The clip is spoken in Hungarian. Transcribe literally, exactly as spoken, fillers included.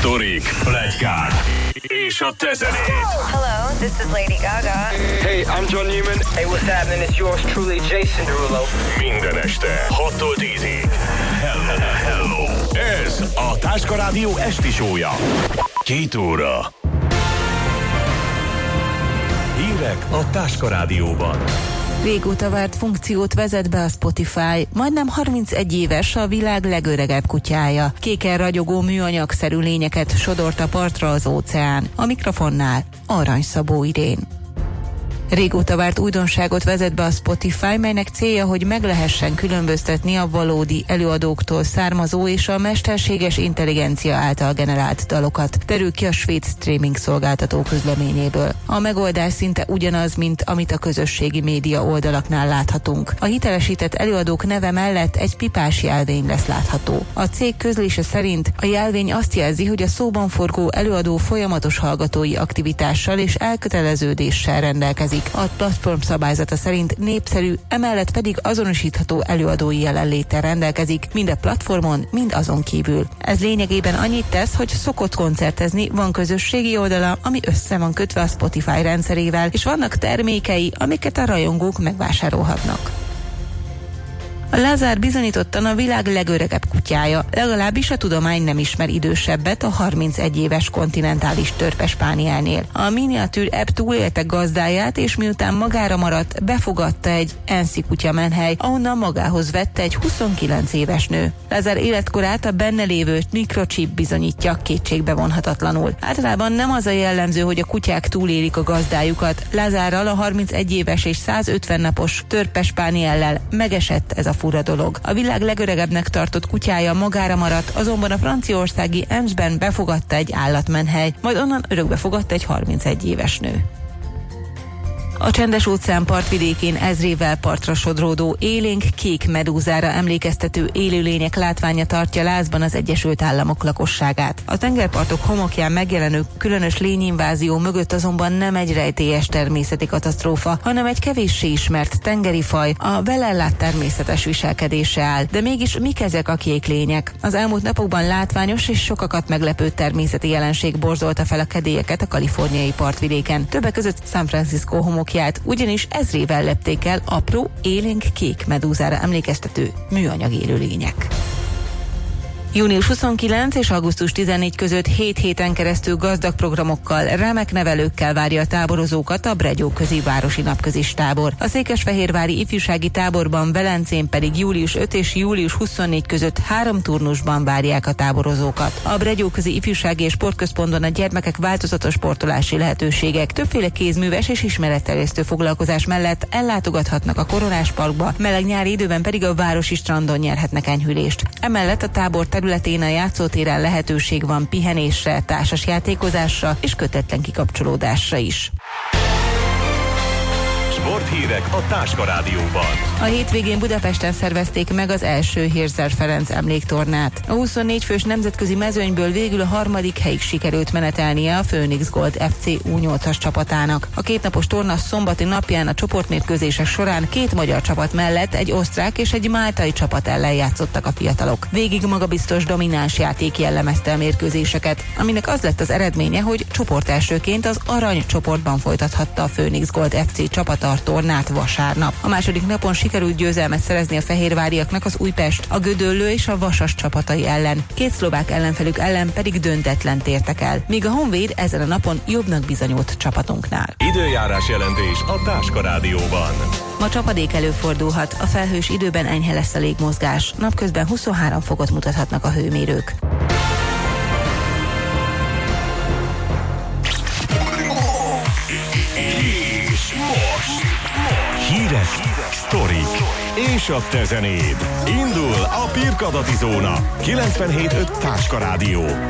Sztorik, pletykák és a te zenéd. Hello, this is Lady Gaga. Hey, I'm John Newman. Hey, what's happening? It's yours truly, Jason Derulo. Minden este hattól tízig. Hello, hello. Ez a Táska Rádió esti show-ja. Két óra. Hírek a Táska Rádióban. Régóta várt funkciót vezet be a Spotify. Majdnem harmincegy éves, a világ legöregebb kutyája. Kéken ragyogó műanyagszerű lényeket sodort a partra az óceán. A mikrofonnál Arany Szabó Irén. Régóta várt újdonságot vezet be a Spotify, melynek célja, hogy meg lehessen különböztetni a valódi előadóktól származó és a mesterséges intelligencia által generált dalokat, derül ki a svéd streaming szolgáltató közleményéből. A megoldás szinte ugyanaz, mint amit a közösségi média oldalaknál láthatunk. A hitelesített előadók neve mellett egy pipás jelvény lesz látható. A cég közlése szerint a jelvény azt jelzi, hogy a szóban forgó előadó folyamatos hallgatói aktivitással és elköteleződéssel rendelkezik. A platform szabályzata szerint népszerű, emellett pedig azonosítható előadói jelenléttel rendelkezik, mind a platformon, mind azon kívül. Ez lényegében annyit tesz, hogy szokott koncertezni, van közösségi oldala, ami össze van kötve a Spotify rendszerével, és vannak termékei, amiket a rajongók megvásárolhatnak. A Lázár bizonyítottan a világ legöregebb kutyája, legalábbis a tudomány nem ismer idősebbet a harmincegy éves kontinentális törpespánielnél. A miniatűr ebb túlélte gazdáját, és miután magára maradt, befogadta egy enszi kutya menhely, ahonnan magához vette egy huszonkilenc éves nő. Lázár életkorát a benne lévő mikrochip bizonyítja kétségbe vonhatatlanul. Általában nem az a jellemző, hogy a kutyák túlélik a gazdájukat. Lázárral, a harmincegy éves és százötven napos törpespániellel megesett ez a fura dolog. A világ legöregebbnek tartott kutyája magára maradt, azonban a franciaországi Emsben befogadta egy állatmenhely, majd onnan örökbe fogadta egy harmincegy éves nő. A Csendes-óceán partvidékén ezrével partra sodródó élénk kék medúzára emlékeztető élőlények látványa tartja lázban az Egyesült Államok lakosságát. A tengerpartok homokján megjelenő különös lényinvázió mögött azonban nem egy rejtélyes természeti katasztrófa, hanem egy kevéssé ismert tengeri faj, a velellát természetes viselkedése áll. De mégis mik ezek a kék lények? Az elmúlt napokban látványos és sokakat meglepő természeti jelenség borzolta fel a kedélyeket a kaliforniai partvidéken. Többek között San Francisco homok ugyanis ezrével lepték el apró, élénk kék medúzára emlékeztető műanyag élőlények. június huszonkilencedike és augusztus tizennégyedike között hét héten keresztül gazdag programokkal, remek nevelőkkel várja a táborozókat a Bregyóközi Városi Napközis Tábor. A székesfehérvári ifjúsági táborban, Velencén pedig július ötödike és július huszonnégyedike között három turnusban várják a táborozókat. A Bregyóközi Ifjúsági és Sportközpontban a gyermekek változatos sportolási lehetőségek, többféle kézműves és ismeretterjesztő foglalkozás mellett ellátogathatnak a Koronás Parkba, meleg nyári időben pedig a városi strandon nyerhetnek enyhülést. Emellett a tábor területén a játszótéren lehetőség van pihenésre, társasjátékozásra és kötetlen kikapcsolódásra is. Sporthírek a Táska Rádióban. A hétvégén Budapesten szervezték meg az első Hirzer Ferenc emléktornát. A huszonnégy fős nemzetközi mezőnyből végül a harmadik helyig sikerült menetelnie a Phoenix Gold ef cé U nyolcas csapatának. A kétnapos torna szombati napján a csoportmérkőzések során két magyar csapat mellett egy osztrák és egy máltai csapat ellen játszottak a fiatalok. Végig magabiztos, domináns játék jellemezte a mérkőzéseket, aminek az lett az eredménye, hogy csoportelsőként az arany csoportban folytathatta a Phoenix Gold ef cé csapata a tornát vasárnap. A második napon sikerült győzelmet szerezni a fehérváriaknak az Újpest, a Gödöllő és a Vasas csapatai ellen. Két szlovák ellenfelük ellen pedig döntetlen tértek el, míg a Honvéd ezen a napon jobbnak bizonyult csapatunknál. Időjárás jelentés a Táska Rádióban. Ma csapadék előfordulhat, a felhős időben enyhe lesz a légmozgás, napközben huszonhárom fokot mutathatnak a hőmérők. Hírek, sztorik és a te zenéd. Indul a Pirkadati Zóna. kilencvenhét öt Táska Rádió.